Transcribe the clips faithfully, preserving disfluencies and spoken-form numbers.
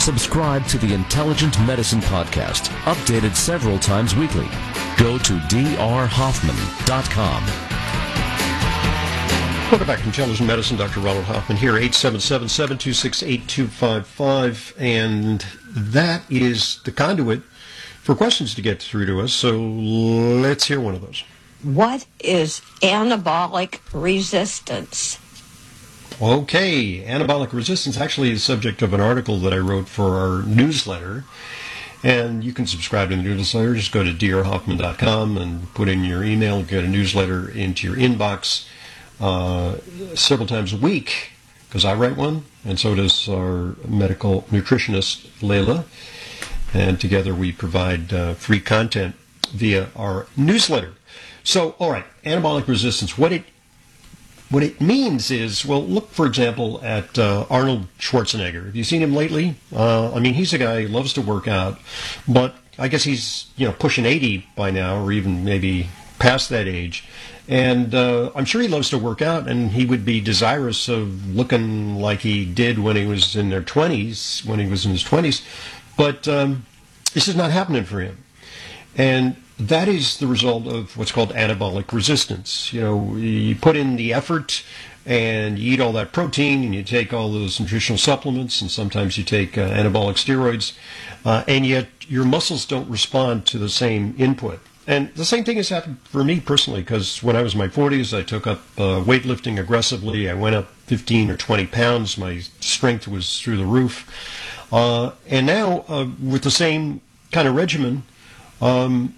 Subscribe to the Intelligent Medicine Podcast, updated several times weekly. Go to d r hoffman dot com. Welcome back to Intelligent Medicine. Doctor Ronald Hoffman here, eight seven seven, seven two six, eight two five five. And that is the conduit for questions to get through to us. So let's hear one of those. What is anabolic resistance? Okay, anabolic resistance actually is the subject of an article that I wrote for our newsletter. And you can subscribe to the newsletter. Just go to d r hoffman dot com and put in your email, get a newsletter into your inbox uh, several times a week, because I write one, and so does our medical nutritionist, Layla. And together we provide uh, free content via our newsletter. So, all right, anabolic resistance. What it what it means is, well, look, for example, at uh, Arnold Schwarzenegger. Have you seen him lately? Uh, I mean, he's a guy who loves to work out, but I guess he's, you know, pushing eighty by now, or even maybe past that age. And uh, I'm sure he loves to work out, and he would be desirous of looking like he did when he was in their twenties, when he was in his twenties. But um, this is not happening for him. And that is the result of what's called anabolic resistance. You know, you put in the effort and you eat all that protein and you take all those nutritional supplements, and sometimes you take uh, anabolic steroids, uh, and yet your muscles don't respond to the same input. And the same thing has happened for me personally, because when I was in my forties, I took up uh, weightlifting aggressively. I went up fifteen or twenty pounds. My strength was through the roof. Uh, and now, uh, with the same kind of regimen, um,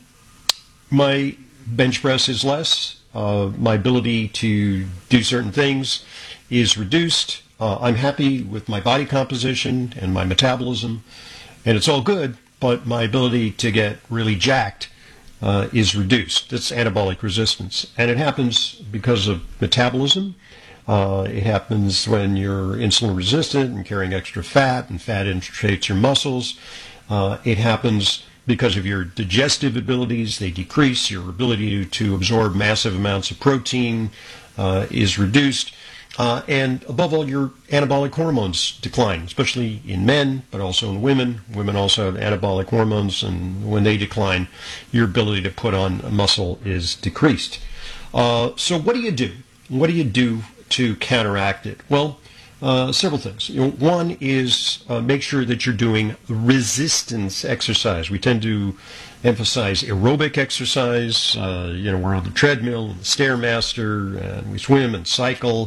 my bench press is less. Uh, my ability to do certain things is reduced. Uh, I'm happy with my body composition and my metabolism, and it's all good, but my ability to get really jacked uh, is reduced. That's anabolic resistance. And it happens because of metabolism. Uh, it happens when you're insulin resistant and carrying extra fat, and fat infiltrates your muscles. Uh, it happens because of your digestive abilities. They decrease. Your ability to, to absorb massive amounts of protein uh, is reduced. Uh, and above all, your anabolic hormones decline, especially in men, but also in women. Women also have anabolic hormones, and when they decline, your ability to put on muscle is decreased. Uh, so what do you do? What do you do to counteract it? Well, uh, several things. You know, one is uh, make sure that you're doing resistance exercise. We tend to emphasize aerobic exercise. Uh, you know, we're on the treadmill and the Stairmaster, and we swim and cycle,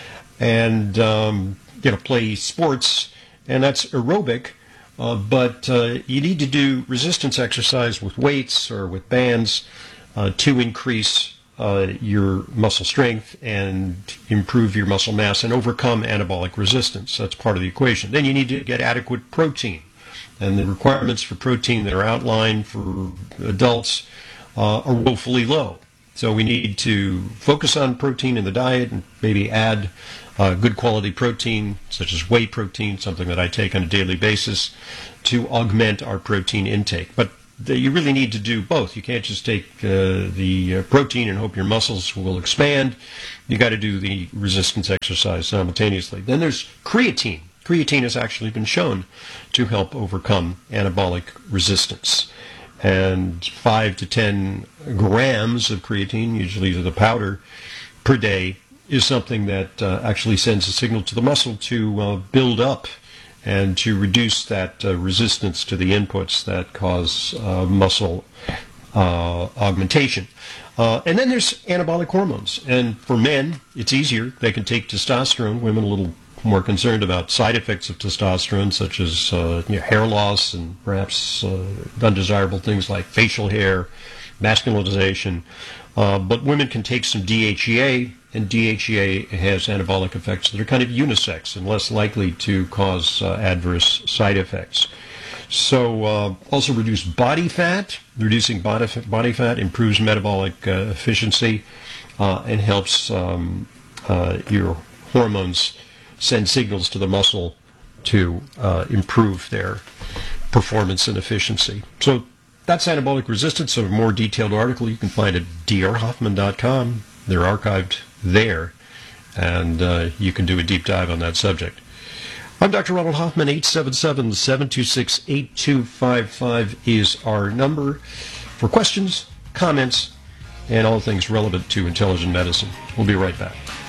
and um, you know, play sports, and that's aerobic. Uh, but uh, you need to do resistance exercise with weights or with bands uh, to increase Uh, your muscle strength and improve your muscle mass and overcome anabolic resistance. That's part of the equation. Then you need to get adequate protein. And the requirements for protein that are outlined for adults uh, are woefully low. So we need to focus on protein in the diet and maybe add uh, good quality protein, such as whey protein, something that I take on a daily basis, to augment our protein intake. But you really need to do both. You can't just take uh, the uh, protein and hope your muscles will expand. You got to do the resistance exercise simultaneously. Then there's creatine. Creatine has actually been shown to help overcome anabolic resistance. And five to ten grams of creatine, usually the powder, per day is something that uh, actually sends a signal to the muscle to uh, build up and to reduce that uh, resistance to the inputs that cause uh, muscle uh, augmentation. Uh, and then there's anabolic hormones. And for men, it's easier. They can take testosterone. Women a little more concerned about side effects of testosterone, such as uh, you know, hair loss and perhaps uh, undesirable things like facial hair, masculinization. Uh, but women can take some D H E A, and D H E A has anabolic effects that are kind of unisex and less likely to cause uh, adverse side effects. So uh, also reduce body fat. Reducing body, body fat improves metabolic uh, efficiency uh, and helps um, uh, your hormones send signals to the muscle to uh, improve their performance and efficiency. So that's anabolic resistance. A more detailed article you can find at d r hoffman dot com. They're archived there, and uh, you can do a deep dive on that subject. I'm Doctor Ronald Hoffman. eight seven seven, seven two six, eight two five five is our number for questions, comments, and all things relevant to intelligent medicine. We'll be right back.